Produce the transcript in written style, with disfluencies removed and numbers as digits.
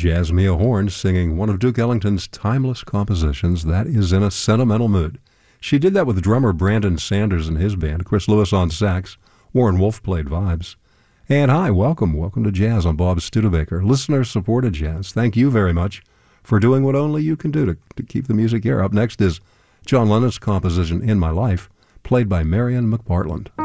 Jazzmia Horn singing one of Duke Ellington's timeless compositions, That Is in a Sentimental Mood. She did that with drummer Brandon Sanders and his band, Chris Lewis on sax, Warren Wolf played vibes. And hi, welcome to Jazz on Bob Studebaker, listener-supported jazz. Thank you very much for doing what only you can do to keep the music here. Up next is John Lennon's composition, In My Life, played by Marian McPartland.